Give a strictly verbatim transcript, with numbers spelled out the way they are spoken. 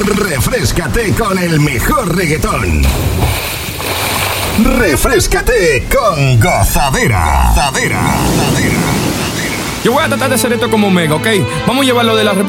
Refréscate con el mejor reggaetón. Refréscate con Gozadera. Gozadera. Gozadera. Yo voy a tratar de hacer esto como Mega, ¿ok? Vamos a llevarlo de la República